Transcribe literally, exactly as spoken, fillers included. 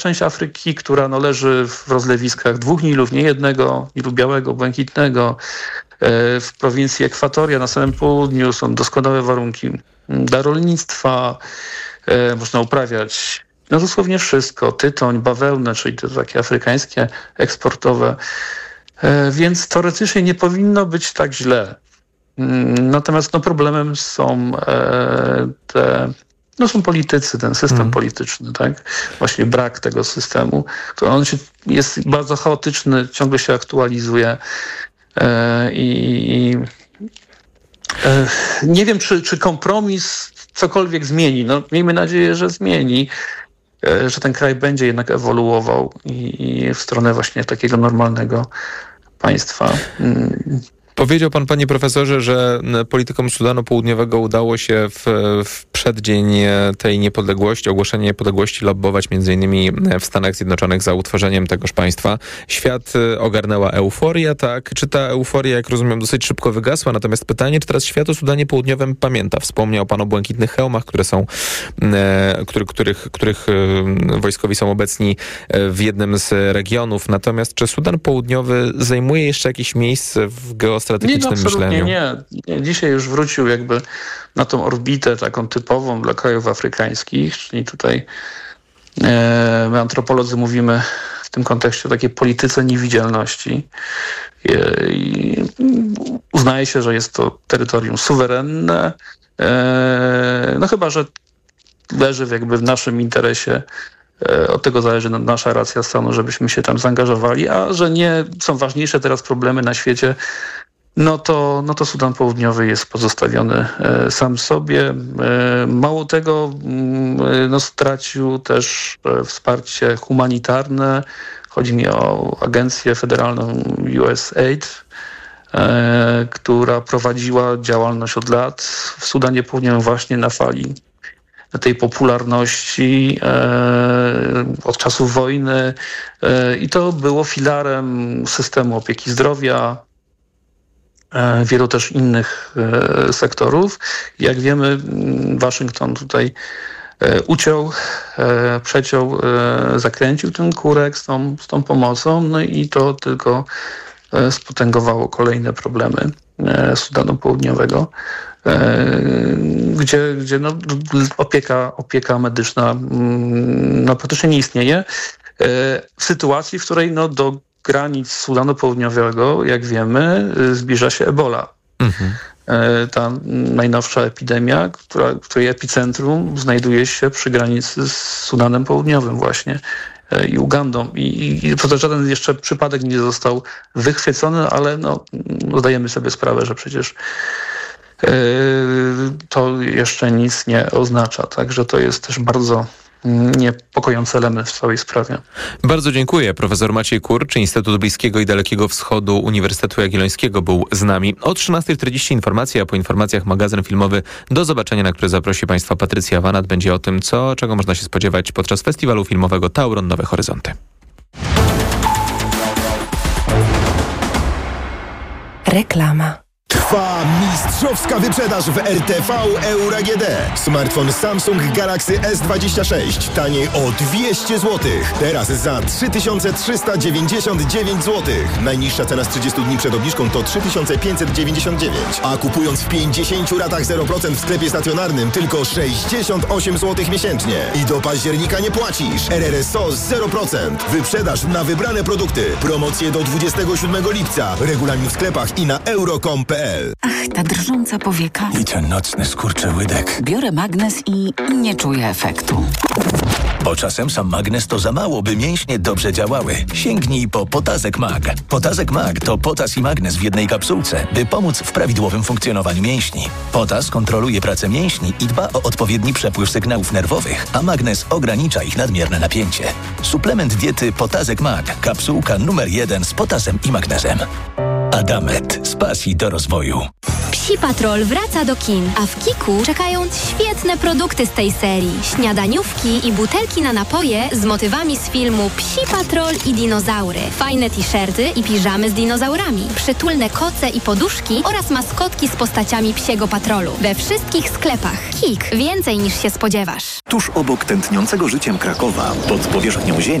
część Afryki, która no, leży w rozlewiskach dwóch Nilów, nie jednego, Nilu Białego, Błękitnego. W prowincji Ekwatoria na samym południu są doskonałe warunki dla rolnictwa. Można uprawiać no dosłownie wszystko. Tytoń, bawełnę, czyli te takie afrykańskie, eksportowe. Więc teoretycznie nie powinno być tak źle. Natomiast no, problemem są te... No są politycy, ten system hmm. polityczny, tak? Właśnie brak tego systemu. On się, jest bardzo chaotyczny, ciągle się aktualizuje e, i e, nie wiem, czy, czy kompromis cokolwiek zmieni. No, miejmy nadzieję, że zmieni, e, że ten kraj będzie jednak ewoluował i, i w stronę właśnie takiego normalnego państwa. Hmm. Powiedział pan, panie profesorze, że politykom Sudanu Południowego udało się w, w przeddzień tej niepodległości, ogłoszenia niepodległości lobbować między innymi w Stanach Zjednoczonych za utworzeniem tegoż państwa. Świat ogarnęła euforia, tak? Czy ta euforia, jak rozumiem, dosyć szybko wygasła? Natomiast pytanie, czy teraz świat o Sudanie Południowym pamięta? Wspomniał pan o błękitnych hełmach, które są, e, który, których, których wojskowi są obecni w jednym z regionów. Natomiast czy Sudan Południowy zajmuje jeszcze jakieś miejsce w geostrategicznym Nie, no absolutnie myśleniu? nie. nie. Dzisiaj już wrócił jakby na tą orbitę taką typową dla krajów afrykańskich, czyli tutaj e, my antropolodzy mówimy w tym kontekście o takiej polityce niewidzialności. E, i uznaje się, że jest to terytorium suwerenne, e, no chyba, że leży jakby w naszym interesie. Od tego zależy nasza racja stanu, żebyśmy się tam zaangażowali, a że nie są ważniejsze teraz problemy na świecie, no to, no to Sudan Południowy jest pozostawiony e, sam sobie. E, mało tego, e, no stracił też e, wsparcie humanitarne. Chodzi mi o agencję federalną U S A I D, e, która prowadziła działalność od lat w Sudanie Południowym właśnie na fali tej popularności e, od czasów wojny e, i to było filarem systemu opieki zdrowia, e, wielu też innych e, sektorów. Jak wiemy, Waszyngton tutaj e, uciął, e, przeciął, e, zakręcił ten kurek z tą, z tą pomocą, no i to tylko e, spotęgowało kolejne problemy e, Sudanu Południowego. Gdzie, gdzie no, opieka, opieka medyczna no, praktycznie nie istnieje. W sytuacji, w której no, do granic Sudanu Południowego, jak wiemy, zbliża się Ebola. Mhm. Ta najnowsza epidemia, która, której epicentrum znajduje się przy granicy z Sudanem Południowym właśnie i Ugandą. I, i to żaden jeszcze przypadek nie został wychwycony, ale no, zdajemy sobie sprawę, że przecież to jeszcze nic nie oznacza. Także to jest też bardzo niepokojący element w całej sprawie. Bardzo dziękuję. Profesor Maciej Kurcz, Instytut Bliskiego i Dalekiego Wschodu Uniwersytetu Jagiellońskiego był z nami. O trzynasta czterdzieści informacje, a po informacjach magazyn filmowy. Do zobaczenia, na który zaprosi Państwa Patrycja Wanat. Będzie o tym, co, czego można się spodziewać podczas festiwalu filmowego Tauron Nowe Horyzonty. Reklama. Trwa mistrzowska wyprzedaż w R T V Euro A G D. Smartfon Samsung Galaxy S dwadzieścia sześć taniej o dwieście złotych. Teraz za trzy tysiące trzysta dziewięćdziesiąt dziewięć złotych. Najniższa cena z trzydziestu dni przed obniżką to trzy tysiące pięćset dziewięćdziesiąt dziewięć. A kupując w pięćdziesięciu ratach zero procent w sklepie stacjonarnym tylko sześćdziesiąt osiem złotych miesięcznie. I do października nie płacisz. R R S O zero procent. Wyprzedaż na wybrane produkty. Promocje do dwudziestego siódmego lipca. Regulamin w sklepach i na euro kropka com kropka p l. Ach, ta drżąca powieka. I ten nocny skurczy łydek. Biorę magnes i nie czuję efektu. Bo czasem sam magnes to za mało, by mięśnie dobrze działały. Sięgnij po Potazek Mag. Potazek Mag to potas i magnes w jednej kapsułce, by pomóc w prawidłowym funkcjonowaniu mięśni. Potas kontroluje pracę mięśni i dba o odpowiedni przepływ sygnałów nerwowych, a magnes ogranicza ich nadmierne napięcie. Suplement diety Potazek Mag. Kapsułka numer jeden z potasem i magnezem. Adamet. Z pasji do rozwoju. Psi Patrol wraca do kin, a w Kiku czekają świetne produkty z tej serii. Śniadaniówki i butelki na napoje z motywami z filmu Psi Patrol i dinozaury. Fajne t-shirty i piżamy z dinozaurami. Przytulne koce i poduszki oraz maskotki z postaciami Psiego Patrolu. We wszystkich sklepach. Kik. Więcej niż się spodziewasz. Tuż obok tętniącego życiem Krakowa, pod powierzchnią ziemi,